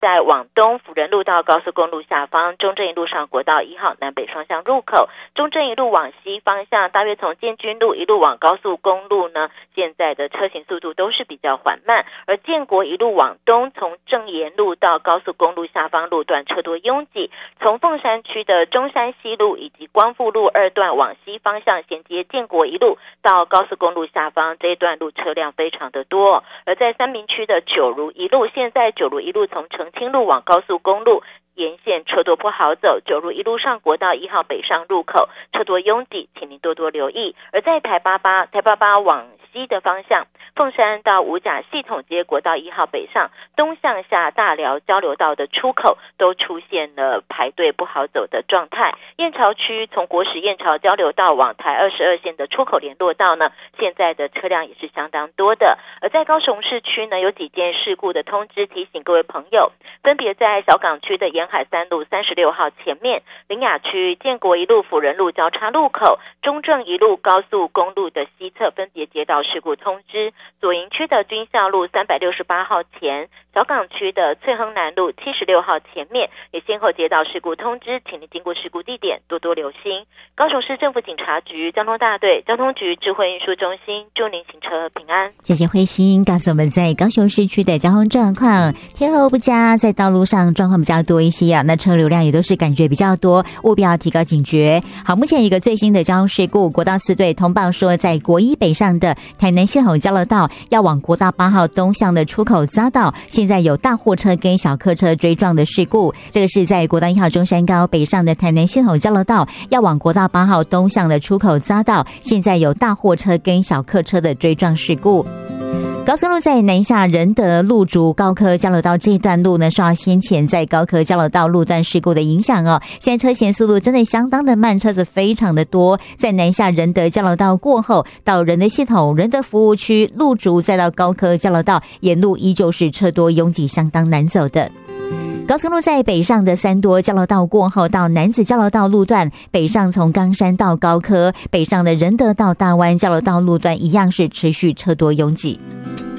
在往东辅仁路到高速公路下方，中正一路上国道1号南北双向入口，中正一路往西方向，大约从建军路一路往高速公路呢，现在的车行速度都是比较缓慢。而建国一路往东，从正延路到高速公路下方路段车多拥挤，从凤山区的中山西路以及光复路2段往西方向衔接建国一路到高速公路下方，这一段路车辆非常的多。而在三民区的九如一路，现在九如一路从澄清路往高速公路沿线车多不好走，九如一路上国道1号北上入口车多拥挤，请您多多留意。而在台八八往西的方向，凤山到五甲系统街国道1号北上东向下大寮交流道的出口都出现了排队不好走的状态。燕巢区从国史燕巢交流道往台22线的出口联络道呢，现在的车辆也是相当多的。而在高雄市区呢，有几件事故的通知提醒各位朋友，分别在小港区的沿海3路36号前面，苓雅区建国一路辅仁路交叉路口，中正一路高速公路的西侧分别接到事故通知，左营区的军校路368号前，小港区的翠亨南路76号前面也先后接到事故通知，请您经过事故地点多多留心。高雄市政府警察局交通大队交通局智慧运输中心祝您行车平安。 谢谢慧心告诉我们在高雄市区的交通状况，天候不佳，在道路上状况比较多一些啊，那车流量也都是感觉比较多，务必要提高警觉。好，目前一个最新的交通事故，国道4队通报说，在国一北上的台南系统交流道要往国道8号东向的出口匝道，现在有大货车跟小客车追撞的事故。这个是在国道1号中山高北上的台南系统交流道要往国道8号东向的出口匝道，现在有大货车跟小客车的追撞事故。高速路在南下仁德路竹高科交流道这一段路呢，受到先前在高科交流道路段事故的影响哦，现在车行速度真的相当的慢，车子非常的多。在南下仁德交流道过后，到仁德系统、仁德服务区、路竹，再到高科交流道，沿路依旧是车多拥挤，相当难走的。高速路在北上的三多交流道过后，到楠梓交流道路段，北上从冈山到高科，北上的仁德到大湾交流道路段一样是持续车多拥挤。